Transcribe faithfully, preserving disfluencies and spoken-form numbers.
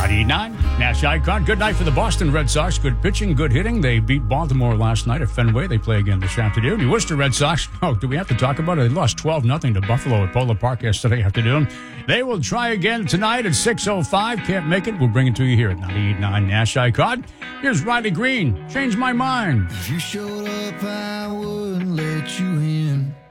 ninety-eight point nine, Nash Icon. Good night for the Boston Red Sox. Good pitching, good hitting. They beat Baltimore last night at Fenway. They play again this afternoon. The Worcester Red Sox, oh, do we have to talk about it? They lost twelve nothing to Buffalo at Polo Park yesterday afternoon. They will try again tonight at six oh five. Can't make it. We'll bring it to you here at ninety-eight point nine Nash Icon. Here's Riley Green. Change my mind. If you showed up, I wouldn't let you in.